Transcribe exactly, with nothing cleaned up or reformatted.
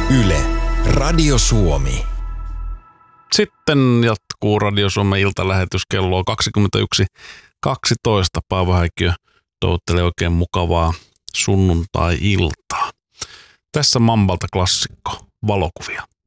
Yle, Radio Suomi. Sitten jatkuu Radio Suomen iltalähetys kello kaksikymmentäyksi kaksitoista. Paavo Häikkiö toivottelee oikein mukavaa sunnuntai-iltaa. Tässä Mambalta klassikko, valokuvia.